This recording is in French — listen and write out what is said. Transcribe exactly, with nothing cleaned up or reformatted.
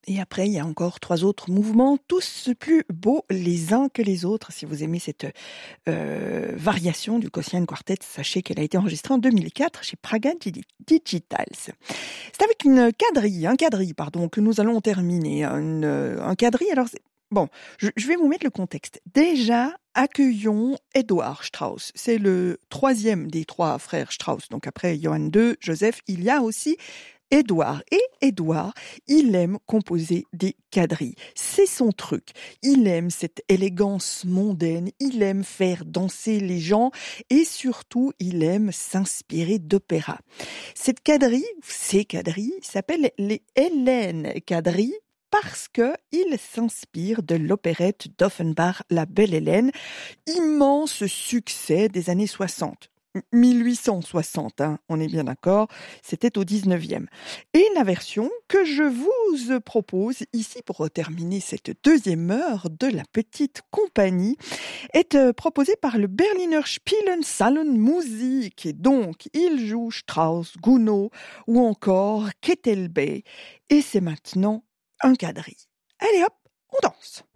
Et après, il y a encore trois autres mouvements, tous plus beaux les uns que les autres. Si vous aimez cette euh, variation du Kosciuszko Quartet, sachez qu'elle a été enregistrée en deux mille quatre chez Praga Digitals. C'est avec une quadrille, un quadrille, pardon, que nous allons terminer. Une, un quadrille, alors, bon, je, je vais vous mettre le contexte. Déjà, accueillons Edouard Strauss. C'est le troisième des trois frères Strauss. Donc après Johann deux, Joseph, il y a aussi Édouard. Et Édouard, il aime composer des quadrilles. C'est son truc. Il aime cette élégance mondaine, il aime faire danser les gens et surtout, il aime s'inspirer d'opéra. Cette quadrille, ces quadrilles, s'appellent les Hélène quadrilles parce que il s'inspire de l'opérette d'Offenbach, La Belle Hélène, immense succès des années soixante. mille huit cent soixante, hein, on est bien d'accord, c'était au dix-neuvième. Et la version que je vous propose ici pour terminer cette deuxième heure de la petite compagnie est euh, proposée par le Berliner Spielensalon Musik. Et donc, il joue Strauss, Gounod ou encore Kettelbey. Et c'est maintenant un quadrille. Allez hop, on danse.